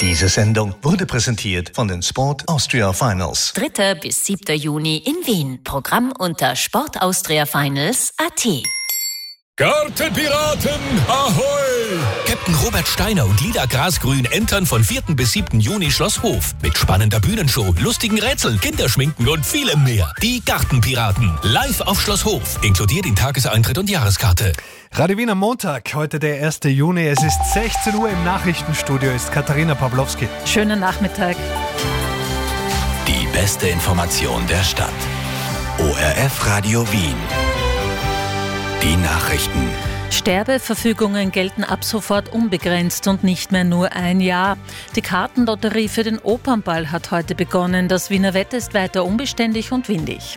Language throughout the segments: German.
Diese Sendung wurde präsentiert von den Sport Austria Finals. 3. bis 7. Juni in Wien. Programm unter sportaustriafinals.at. Gartenpiraten, ahoi! Captain Robert Steiner und Lida Grasgrün entern von 4. bis 7. Juni Schloss Hof. Mit spannender Bühnenshow, lustigen Rätseln, Kinderschminken und vielem mehr. Die Gartenpiraten, live auf Schloss Hof. Inkludiert in Tageseintritt und Jahreskarte. Radio Wien am Montag, heute der 1. Juni. Es ist 16 Uhr, im Nachrichtenstudio ist Katharina Pawlowski. Schönen Nachmittag. Die beste Information der Stadt. ORF Radio Wien. Die Nachrichten. Sterbeverfügungen gelten ab sofort unbegrenzt und nicht mehr nur ein Jahr. Die Kartenlotterie für den Opernball hat heute begonnen. Das Wiener Wetter ist weiter unbeständig und windig.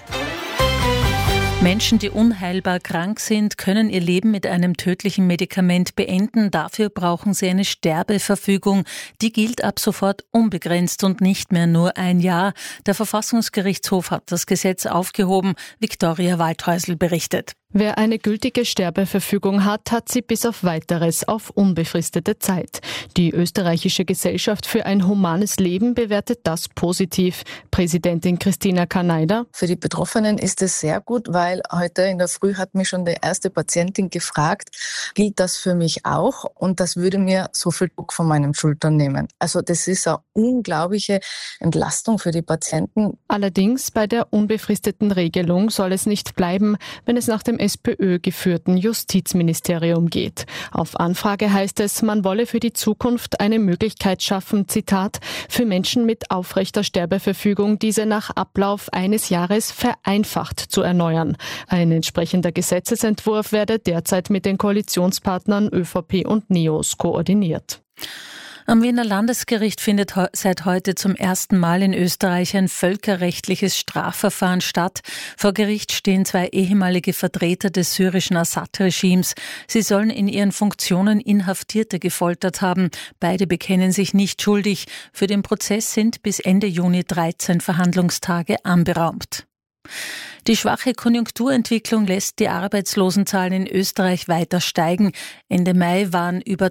Menschen, die unheilbar krank sind, können ihr Leben mit einem tödlichen Medikament beenden. Dafür brauchen sie eine Sterbeverfügung. Die gilt ab sofort unbegrenzt und nicht mehr nur ein Jahr. Der Verfassungsgerichtshof hat das Gesetz aufgehoben. Viktoria Waldhäusl berichtet. Wer eine gültige Sterbeverfügung hat, hat sie bis auf Weiteres auf unbefristete Zeit. Die österreichische Gesellschaft für ein humanes Leben bewertet das positiv. Präsidentin Christina Kaneider: Für die Betroffenen ist es sehr gut, weil heute in der Früh hat mich schon die erste Patientin gefragt, gilt das für mich auch? Und das würde mir so viel Druck von meinen Schultern nehmen. Also das ist eine unglaubliche Entlastung für die Patienten. Allerdings bei der unbefristeten Regelung soll es nicht bleiben, wenn es nach dem SPÖ-geführten Justizministerium geht. Auf Anfrage heißt es, man wolle für die Zukunft eine Möglichkeit schaffen, Zitat, für Menschen mit aufrechter Sterbeverfügung diese nach Ablauf eines Jahres vereinfacht zu erneuern. Ein entsprechender Gesetzesentwurf werde derzeit mit den Koalitionspartnern ÖVP und NEOS koordiniert. Am Wiener Landesgericht findet seit heute zum ersten Mal in Österreich ein völkerrechtliches Strafverfahren statt. Vor Gericht stehen 2 ehemalige Vertreter des syrischen Assad-Regimes. Sie sollen in ihren Funktionen Inhaftierte gefoltert haben. Beide bekennen sich nicht schuldig. Für den Prozess sind bis Ende Juni 13 Verhandlungstage anberaumt. Die schwache Konjunkturentwicklung lässt die Arbeitslosenzahlen in Österreich weiter steigen. Ende Mai waren über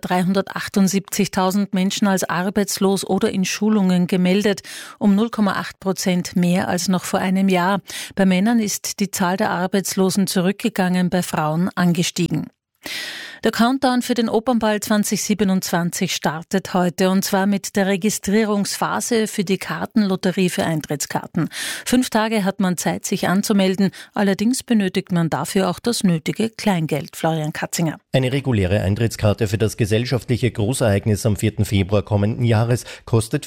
378.000 Menschen als arbeitslos oder in Schulungen gemeldet, um 0,8% mehr als noch vor einem Jahr. Bei Männern ist die Zahl der Arbeitslosen zurückgegangen, bei Frauen angestiegen. Der Countdown für den Opernball 2027 startet heute, und zwar mit der Registrierungsphase für die Kartenlotterie für Eintrittskarten. 5 Tage hat man Zeit, sich anzumelden. Allerdings benötigt man dafür auch das nötige Kleingeld. Florian Katzinger. Eine reguläre Eintrittskarte für das gesellschaftliche Großereignis am 4. Februar kommenden Jahres kostet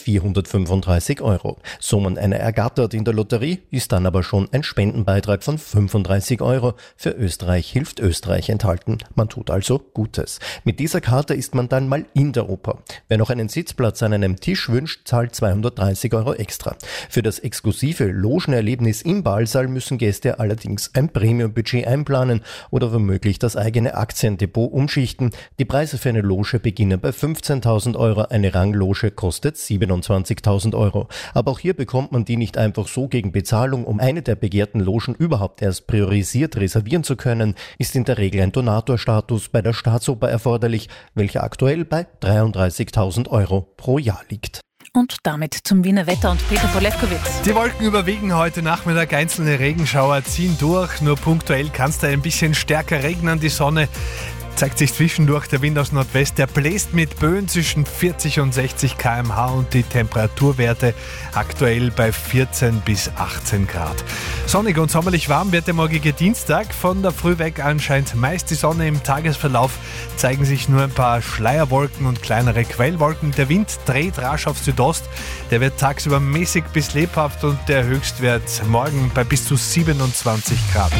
435 €. So man eine ergattert in der Lotterie, ist dann aber schon ein Spendenbeitrag von 35 € für Österreich hilft Österreich enthalten. Man tut also Gutes. Mit dieser Karte ist man dann mal in der Oper. Wer noch einen Sitzplatz an einem Tisch wünscht, zahlt 230 € extra. Für das exklusive Logenerlebnis im Ballsaal müssen Gäste allerdings ein Premium-Budget einplanen oder womöglich das eigene Aktiendepot umschichten. Die Preise für eine Loge beginnen bei 15.000 €, eine Rangloge kostet 27.000 €. Aber auch hier bekommt man die nicht einfach so gegen Bezahlung. Um eine der begehrten Logen überhaupt erst priorisiert reservieren zu können, ist in der Regel ein Donatorstatus bei der Staatsoper erforderlich, welcher aktuell bei 33.000 € pro Jahr liegt. Und damit zum Wiener Wetter und Peter Polewkowitz. Die Wolken überwiegen heute Nachmittag, einzelne Regenschauer ziehen durch, nur punktuell kann es da ein bisschen stärker regnen. Die Sonne zeigt sich zwischendurch, der Wind aus Nordwest, der bläst mit Böen zwischen 40 und 60 km/h und die Temperaturwerte aktuell bei 14 bis 18 Grad. Sonnig und sommerlich warm wird der morgige Dienstag. Von der Früh weg an scheint meist die Sonne. Im Tagesverlauf zeigen sich nur ein paar Schleierwolken und kleinere Quellwolken. Der Wind dreht rasch auf Südost. Der wird tagsüber mäßig bis lebhaft und der Höchstwert morgen bei bis zu 27 Grad.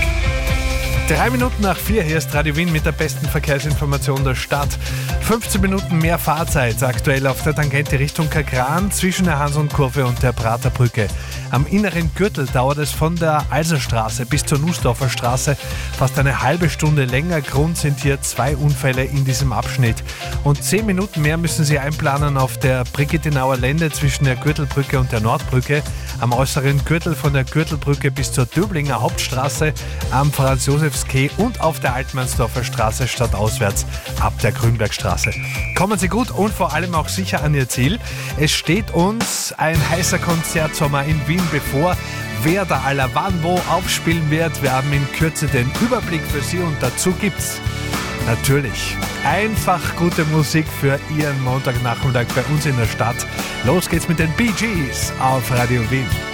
3 Minuten nach 4, hier ist Radio Wien mit der besten Verkehrsinformation der Stadt. 15 Minuten mehr Fahrzeit aktuell auf der Tangente Richtung Kagran zwischen der Hansl-Kurve und der Praterbrücke. Am inneren Gürtel dauert es von der Alserstraße bis zur Nussdorfer Straße fast eine halbe Stunde länger. Grund sind hier 2 Unfälle in diesem Abschnitt. Und 10 Minuten mehr müssen Sie einplanen auf der Brigittenauer Lände zwischen der Gürtelbrücke und der Nordbrücke. Am äußeren Gürtel von der Gürtelbrücke bis zur Döblinger Hauptstraße, am Franz-Josef Wolfsquai und auf der Altmannsdorfer Straße stadtauswärts ab der Grünbergstraße. Kommen Sie gut und vor allem auch sicher an Ihr Ziel. Es steht uns ein heißer Konzertsommer in Wien bevor. Wer da aller wann wo aufspielen wird, wir haben in Kürze den Überblick für Sie und dazu gibt's natürlich einfach gute Musik für Ihren Montagnachmittag bei uns in der Stadt. Los geht's mit den Bee Gees auf Radio Wien.